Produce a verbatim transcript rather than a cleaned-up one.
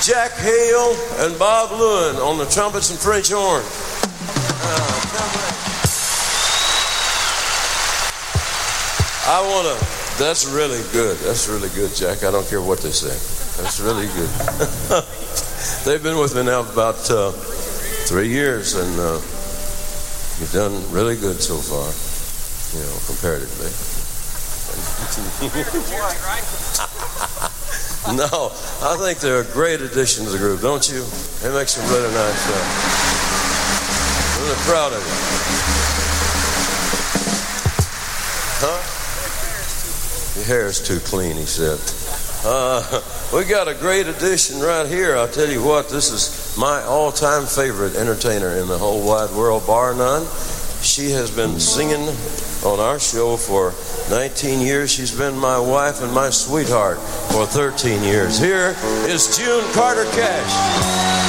Jack Hale and Bob Lewin on the trumpets and French horn. Uh, I want to, that's really good. That's really good, Jack. I don't care what they say. That's really good. They've been with me now about uh, three years, and uh, you've done really good so far, you know, comparatively. No, I think they're a great addition to the group, don't you? They make some really nice stuff. I'm really proud of you. Huh? Your hair is too clean, he said. Uh, we got a great addition right here. I'll tell you what, this is my all-time favorite entertainer in the whole wide world, bar none. She has been singing on our show for nineteen years. She's been my wife and my sweetheart for thirteen years. Here is June Carter Cash.